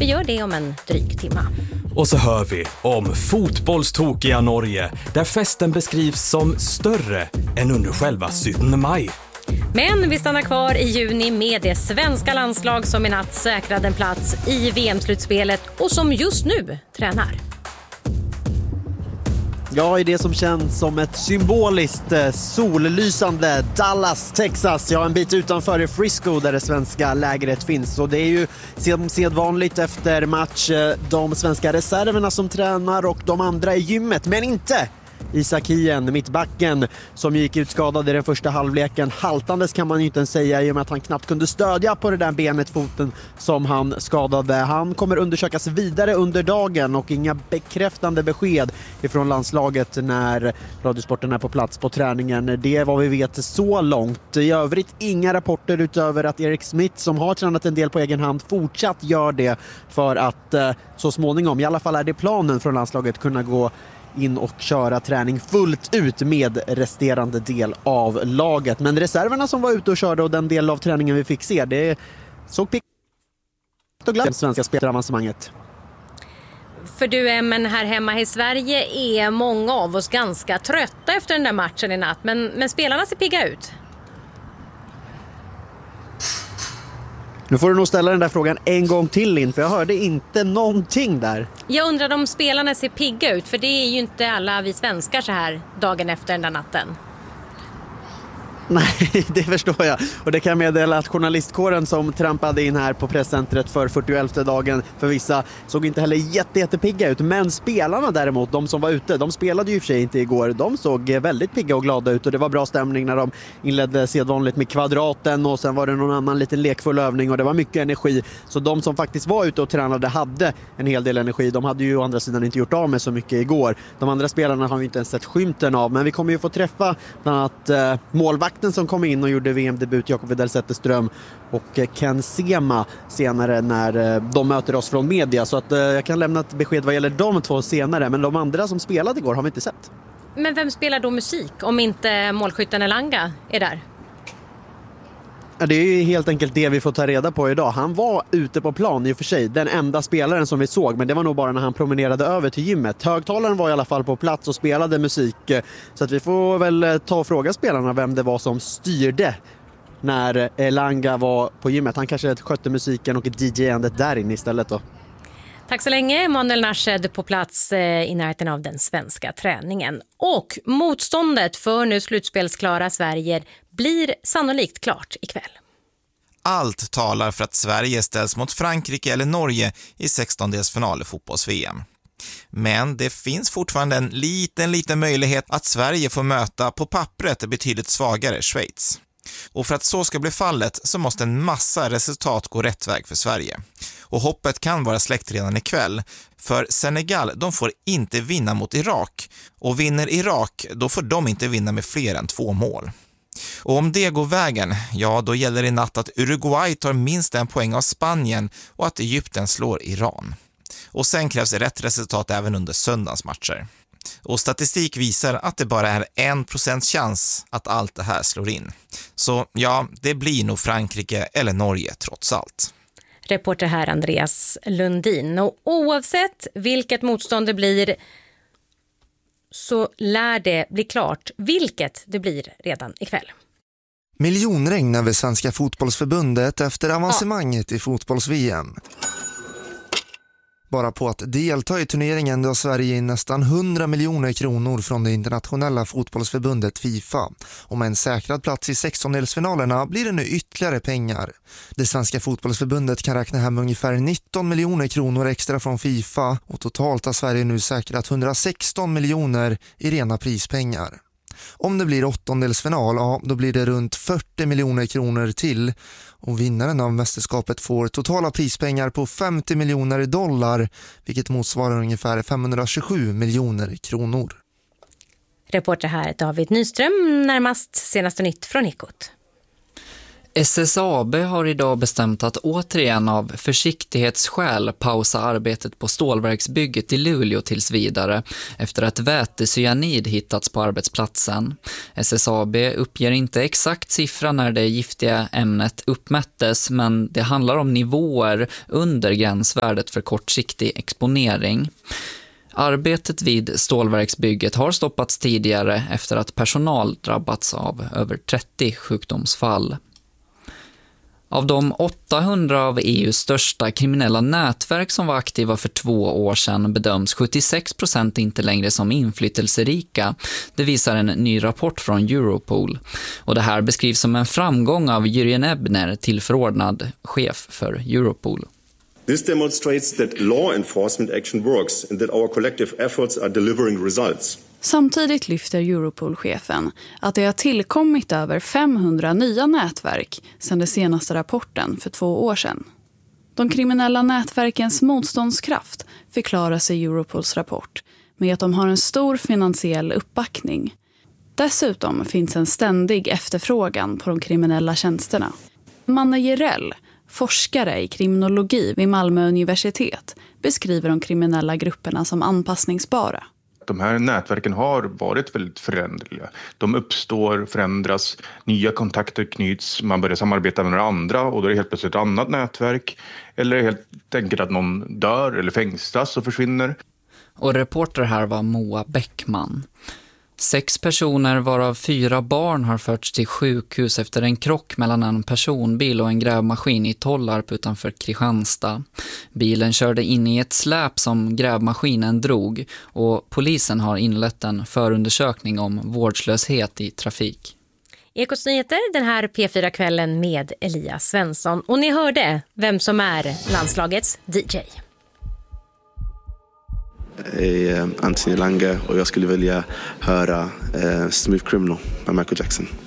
Vi gör det om en dryg timme. Och så hör vi om fotbollstokiga Norge, där festen beskrivs som större än under själva 17 maj. Men vi stannar kvar i juni med det svenska landslag som i natt säkrade en plats i VM-slutspelet och som just nu tränar. Ja, i det som känns som ett symboliskt sollysande Dallas, Texas. Ja, en bit utanför Frisco där det svenska lägret finns. Och det är ju sedvanligt efter match de svenska reserverna som tränar och de andra i gymmet, men inte Isak Hien, mittbacken, som gick ut skadad i den första halvleken. Haltandes kan man ju inte ens säga, i och med att han knappt kunde stödja på det där benet, foten, som han skadade. Han kommer undersökas vidare under dagen och inga bekräftande besked ifrån landslaget när Radiosporten är på plats på träningen. Det är vad vi vet så långt. I övrigt inga rapporter utöver att Erik Smith, som har tränat en del på egen hand, fortsatt gör det för att så småningom, i alla fall är det planen från landslaget, kunna gå in och köra träning fullt ut med resterande del av laget. Men reserverna som var ute och körde och den del av träningen vi fick se, det såg pikt och glatt svenska spelaravancemanget. För du, men här hemma i Sverige är många av oss ganska trötta efter den där matchen i natt. Men spelarna ser pigga ut. Nu får du nog ställa den där frågan en gång till, Linn, för jag hörde inte någonting där. Jag undrar om spelarna ser pigga ut, för det är ju inte alla vi svenskar så här dagen efter den där natten. Nej, det förstår jag. Och det kan jag meddela att journalistkåren som trampade in här på presscentret för 41:e dagen för vissa såg inte heller jättepigga ut. Men spelarna däremot, de som var ute, de spelade ju i och för sig inte igår. De såg väldigt pigga och glada ut och det var bra stämning när de inledde sedvanligt med kvadraten och sen var det någon annan liten lekfull övning och det var mycket energi. Så de som faktiskt var ute och tränade hade en hel del energi. De hade ju å andra sidan inte gjort av med så mycket igår. De andra spelarna har vi inte ens sett skymten av, men vi kommer ju få träffa bland annat målvakten som kom in och gjorde VM-debut, Jakob Widell Zetterström, och Ken Sema senare när de möter oss från media. Så att jag kan lämna ett besked vad gäller de två senare, men de andra som spelade igår har vi inte sett. Men vem spelar då musik om inte målskytten Elanga är där? Ja, det är ju helt enkelt det vi får ta reda på idag. Han var ute på plan i och för sig, den enda spelaren som vi såg, men det var nog bara när han promenerade över till gymmet. Högtalaren var i alla fall på plats och spelade musik, så att vi får väl ta och fråga spelarna vem det var som styrde när Elanga var på gymmet. Han kanske skötte musiken och DJ-andet där inne istället då. Tack så länge, Manuel Narshed på plats i närheten av den svenska träningen. Och motståndet för nu slutspelsklara Sverige blir sannolikt klart ikväll. Allt talar för att Sverige ställs mot Frankrike eller Norge i 16-delsfinal i fotbolls-VM. Men det finns fortfarande en liten möjlighet att Sverige får möta på pappret betydligt svagare Schweiz. Och för att så ska bli fallet så måste en massa resultat gå rätt väg för Sverige. Och hoppet kan vara släckt redan ikväll, för Senegal, de får inte vinna mot Irak. Och vinner Irak, då får de inte vinna med fler än 2 mål. Och om det går vägen, ja då gäller det i natt att Uruguay tar minst 1 poäng av Spanien och att Egypten slår Iran. Och sen krävs rätt resultat även under söndagens matcher. Och statistik visar att det bara är 1% chans att allt det här slår in. Så ja, det blir nog Frankrike eller Norge trots allt. Reporter här Andreas Lundin. Och oavsett vilket motstånd det blir så lär det bli klart vilket det blir redan ikväll. Miljonregn över Svenska fotbollsförbundet efter avancemanget i fotbolls-VM. Bara på att delta i turneringen drar Sverige in nästan 100 miljoner kronor från det internationella fotbollsförbundet FIFA. Och med en säkrad plats i 16-delsfinalerna blir det nu ytterligare pengar. Det svenska fotbollsförbundet kan räkna hem ungefär 19 miljoner kronor extra från FIFA och totalt har Sverige nu säkrat 116 miljoner i rena prispengar. Om det blir 8-delsfinal, ja, då blir det runt 40 miljoner kronor till. Och vinnaren av mästerskapet får totala prispengar på 50 miljoner dollar, vilket motsvarar ungefär 527 miljoner kronor. Reporter här David Nyström, närmast senaste nytt från Ekot. SSAB har idag bestämt att återigen av försiktighetsskäl pausa arbetet på stålverksbygget i Luleå tills vidare efter att vätecyanid hittats på arbetsplatsen. SSAB uppger inte exakt siffra när det giftiga ämnet uppmättes, men det handlar om nivåer under gränsvärdet för kortsiktig exponering. Arbetet vid stålverksbygget har stoppats tidigare efter att personal drabbats av över 30 sjukdomsfall. Av de 800 av EUs största kriminella nätverk som var aktiva för 2 år sedan bedöms 76% inte längre som inflytelserika. Det visar en ny rapport från Europol. Och det här beskrivs som en framgång av Jürgen Ebner, tillförordnad chef för Europol. This demonstrates that law enforcement action works and that our collective efforts are delivering results. Samtidigt lyfter Europol-chefen att det har tillkommit över 500 nya nätverk sedan den senaste rapporten för 2 år sedan. De kriminella nätverkens motståndskraft förklaras i Europols rapport med att de har en stor finansiell uppbackning. Dessutom finns en ständig efterfrågan på de kriminella tjänsterna. Manne Jerell, forskare i kriminologi vid Malmö universitet, beskriver de kriminella grupperna som anpassningsbara. De här nätverken har varit väldigt föränderliga. De uppstår, förändras, nya kontakter knyts, man börjar samarbeta med några andra och då är det helt plötsligt ett annat nätverk. Eller helt enkelt att någon dör eller fängslas och försvinner. Och reporter här var Moa Bäckman. 6 personer varav 4 barn har förts till sjukhus efter en krock mellan en personbil och en grävmaskin i Tollarp utanför Kristianstad. Bilen körde in i ett släp som grävmaskinen drog och polisen har inlett en förundersökning om vårdslöshet i trafik. Ekots nyheter den här P4-kvällen med Elias Svensson. Och ni hörde vem som är landslagets DJ. Anthony Lange och jag skulle vilja höra Smooth Criminal med Michael Jackson.